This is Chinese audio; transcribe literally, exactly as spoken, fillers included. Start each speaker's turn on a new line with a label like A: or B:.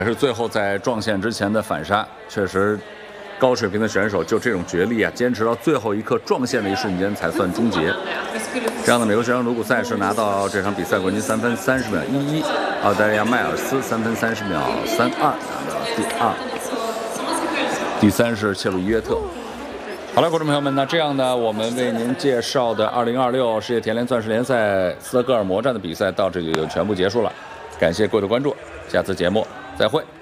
A: 也是最后在撞线之前的反杀，确实高水平的选手就这种绝力啊，坚持到最后一刻撞线的一瞬间才算终结。这样的美国学生如果赛事拿到这场比赛冠军三分三十秒一一，澳大利亚迈尔斯三分三十秒三二拿到第二，第三是切鲁伊约特。好了，观众朋友们，那这样呢，我们为您介绍的二零二六世界田联钻石联赛斯德哥尔摩站的比赛到这里就全部结束了，感谢各位的关注，下次节目再会。